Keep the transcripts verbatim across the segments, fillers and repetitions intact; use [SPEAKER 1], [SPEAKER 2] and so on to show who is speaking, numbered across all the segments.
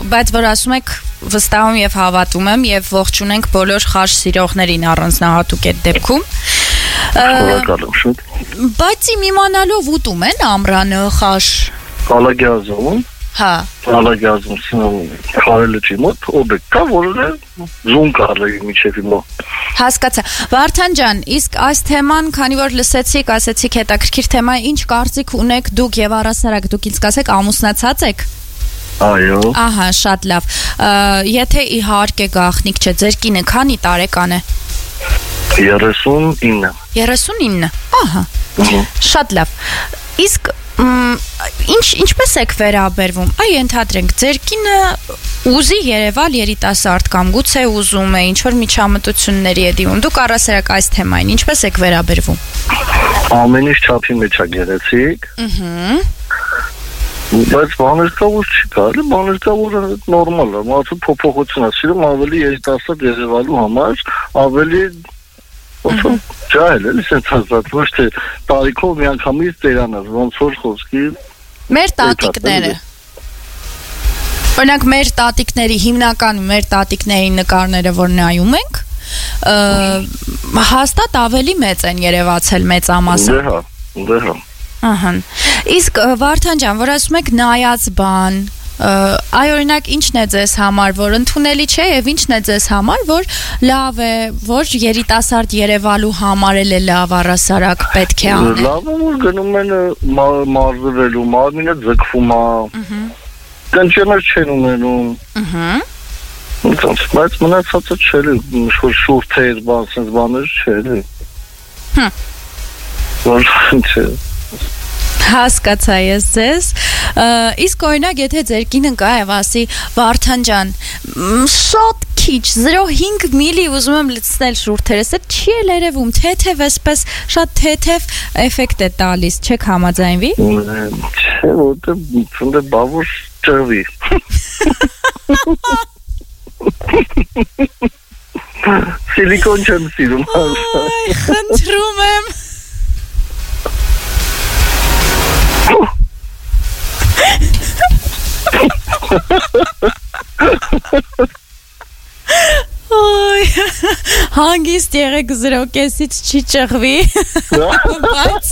[SPEAKER 1] բայց որ ասում եք վստահում եւ հավատում եմ եւ ողջունենք բոլոր խաշ սիրողներին առանձնահատուկ այդ դեպքում։
[SPEAKER 2] Շնորհակալ եմ շատ։
[SPEAKER 1] Բայց իմ իմանալով ուտում են ամռանը խաշ։
[SPEAKER 2] Ալագյազում։
[SPEAKER 1] Հա։
[SPEAKER 2] Ալագյազում խարելը չի մոտ, օբյեկտ կա, որը զում կարելի միջև իմո։
[SPEAKER 1] Հասկացա։ Վարդան ջան, իսկ այս թեման, քանի որ լսեցիք, ասեցիք հետաքրքիր թեմա, ինչ կարծիք ունեք դուք եւ առասարակ դուք ինձ կասեք ամուսնացած եք։
[SPEAKER 2] Այո։
[SPEAKER 1] Ահա, շատ լավ։ Եթե իհարկե գաղտնիք չէ, ձեր կինը քանի տարեկան է։
[SPEAKER 2] երեսունինը։
[SPEAKER 1] երեսունինը։ Ահա։ Շատ լավ։ Իսկ ինչ ինչպես եք վերաբերվում։ Այ ենթադրենք, ձեր կինը ուզի Երևալ երիտասարդ կամ գուցե ուզում է ինչ որ միջամտությունների է դիմում։ Դուք առասարակ այս թեմային ինչպես եք վերաբերվում։
[SPEAKER 2] Ամեն ինչ չափի մեջ է գեղեցիկ։
[SPEAKER 1] Ըհը։
[SPEAKER 2] Բայց բաներկավոր չի կարելի, բաներկավորը նորմալ է, մարդու փոփոխություն է սիրում ավելի երիտասարդ եղեվալու համար, ավելի ոնց ջահել է, սենց ազատ, ոչ թե տարիքով միանգամից ծերանաց, ոնց որ խոսքի։ Մեր
[SPEAKER 1] տատիկները։ Օրինակ մեր տատիկների հիմնականում մեր տատիկների նկարները, որ նայում ենք, հաստատ ավելի մեծ են երևացել մեծամասը։
[SPEAKER 2] Դե հա, դե հա։
[SPEAKER 1] Ահա։ Իսկ Վարդան ջան, որ ասում եք նայած բան, այ օրինակ ինչն է ձեզ համար, որ ընդունելի չէ եւ ինչն է ձեզ համար, որ լավ է, որ երիտասարդ Երևալու համար էլ է լավ առասարակ պետք է անել։
[SPEAKER 2] Լավ է, որ գնում են մարզվելու, մարմինը ձգվում է։ Ըհը։ Կնճիներ չեն ունենում։ Ըհը։ Ոնց բայց մնացածը չէ, ինչ-որ շուրթեր, բան, sense բաներ չէ։ Հմ։ Որ չէ։
[SPEAKER 1] Հասկացա ես ձեզ։ Իսկ օրինակ եթե ձեր կինն կա եւ ասի Վարդան ջան, շատ քիչ զրո հինգ միլի ուզում եմ լցնել շուրթերս, դա չի էլ երևում, թեթև էսպես շատ թեթև էֆեկտ է տալիս, չեք համաձայնվի։
[SPEAKER 2] Չէ, որտե ծնդե բավոր ճրվի։ Սիլիկոն չեմ սիրում։
[SPEAKER 1] Այ, խնդրում եմ։ Ոյ, հանգիստ եղեք զրո կեսից չի ճղվի։ Բայց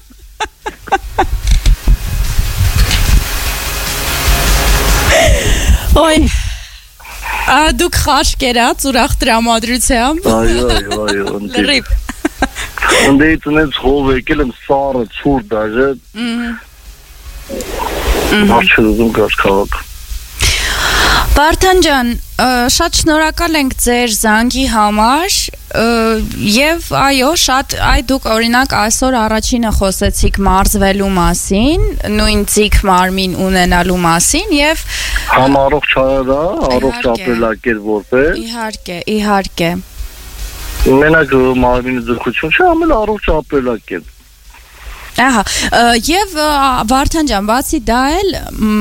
[SPEAKER 1] Ոյ, դուք խաշ կերած ուրախ տրամադրությամբ։
[SPEAKER 2] Այո, այո, այո։
[SPEAKER 1] Լրիվ։
[SPEAKER 2] Ընդդեից ունեց հով եկել եմ սարը, ծուր դաժը։ Մարդ չդում կար քաղաք։
[SPEAKER 1] Վարդան ջան, շատ շնորհակալ ենք ձեր զանգի համար եւ այո, շատ այ դուք օրինակ այսօր առաջինը խոսեցիք մարզվելու մասին, նույն ձիգ մարմին ունենալու մասին եւ
[SPEAKER 2] համ առողջ հայարա, առողջ ապրելակերպ որպես։
[SPEAKER 1] Իհարկե, իհարկե։
[SPEAKER 2] Մենակ մարմինի ձգություն չէ, ամեն առողջ ապրելակերպ։
[SPEAKER 1] Ահա, եւ Վարդան ջան, բացի դա էլ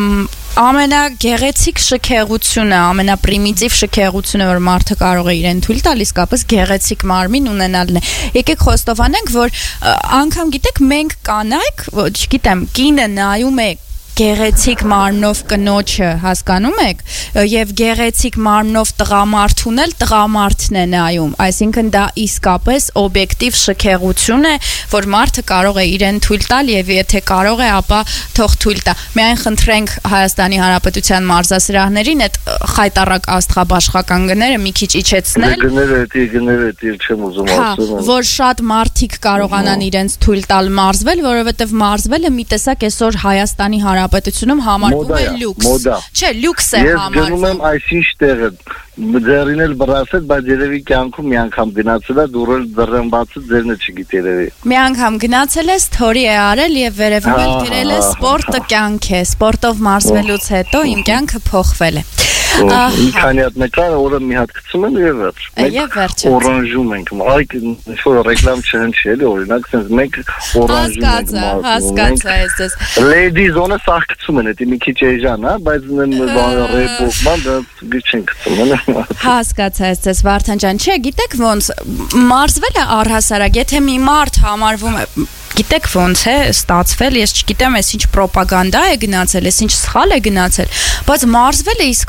[SPEAKER 1] ամենագեղեցիկ շքեղությունը, ամենապրիմիտիվ շքեղությունը, որ մարդը կարող է իրեն թույլ տալ, իսկապես գեղեցիկ մարմին ունենալն է։ Եկեք խոստովանենք, որ անգամ գիտեք, մենք կանայք, չգիտեմ, կինը նայում է գեղեցիկ մարմնով կնոջը, հասկանում եք, եւ գեղեցիկ մարմնով տղամարդուն էլ տղամարդն է նայում, այսինքն դա իսկապես օբյեկտիվ շքեղություն է, որ մարդը կարող է իրեն թույլ տալ եւ եթե կարող է, ապա թող թույլ տա։ Միայն խնդրենք Հայաստանի Հանրապետության մարզասրահներին այդ խայտառակ աստղաբաշխական գները մի քիչ իջեցնել։
[SPEAKER 2] Գները էդի, գները էդի չեմ ուզում ասել։
[SPEAKER 1] Որ շատ մարդիկ կարողանան իրենց թույլ տալ մարզվել, որովհետեւ մարզվելը մի տեսակ այսօր Հայաստանի Հանրապետությունում համարվում է լյուքս։ Չէ, լյուքս է համարվում։
[SPEAKER 2] Ես գնում եմ այսինչ տեղը, ձերին էլ բրասել, բայց երևի կյանքում մի անգամ գնացել է, դուրել դռան բացել, ձերն է չգիտի երևի։
[SPEAKER 1] Մի անգամ գնացել ես, թորի է արել եւ վերևում էլ գրել է սպորտը կյանք է, սպորտով մարզվելուց հետո իմ կյանքը փոխվել է։
[SPEAKER 2] Մի քանի հատ նկար օրը մի հատ գցում են եւ վերջ։
[SPEAKER 1] Եվ վերջ։
[SPEAKER 2] Օրանժում ենք։ Այ ինչ-որ ռեկլամ չհնչի էլի, օրինակ, sense մենք օրանժում ենք։
[SPEAKER 1] Հասկացա, հասկացա ես։
[SPEAKER 2] Lady zone-ը սաղ գցում են, դա մի քիչ էժան է, բայց ռեբոկման դա չեն գցում, էլի։
[SPEAKER 1] Հասկացա ես, Վարդան ջան, չէ, գիտեք ոնց մարզվելը առհասարակ, եթե մի մարդ համարվում է Գիտեք ոնց է ստացվել, ես չգիտեմ, ես ինչ պրոպագանդա է գնացել, ես ինչ սխալ է գնացել, բայց մարզվելը